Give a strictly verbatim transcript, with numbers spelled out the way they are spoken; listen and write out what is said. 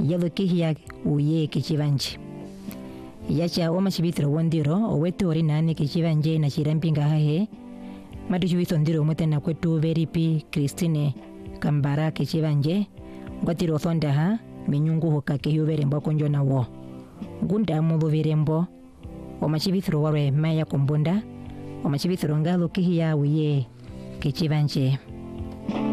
yalo kihia uye kichivanje yacha oma chibitro wondiro owetu ori nani kichivanje na chirampinga hahe madu chubitro ndiro mwete na kwetu veripi Christine Kambara kichivanje ngwatiro thonda ha minyungu hoka kehiu verembo konjo na wo gunda mubu verembo oma chibitro warwe maya kumbunda oma chibitro ngalo kihia uye kichivanje.